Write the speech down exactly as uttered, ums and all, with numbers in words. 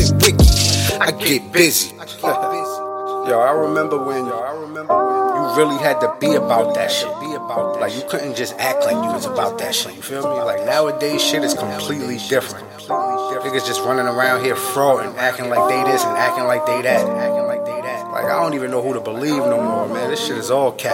get wicked, I get busy. Yo, I remember when, yo, I remember when you really had to be about that shit. Be about that. Like you couldn't just act like you was about that shit. You feel me? Like nowadays, shit is completely different. Niggas just running around here frauding, acting like they this and acting like they that, acting like they that. Like I don't even know who to believe no more, man. This shit is all cap.